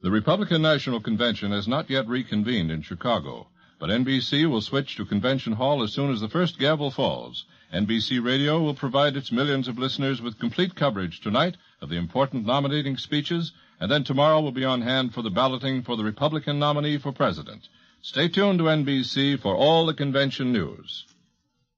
The Republican National Convention has not yet reconvened in Chicago, but NBC will switch to Convention Hall as soon as the first gavel falls. NBC Radio will provide its millions of listeners with complete coverage tonight of the important nominating speeches, and then tomorrow will be on hand for the balloting for the Republican nominee for president. Stay tuned to NBC for all the convention news.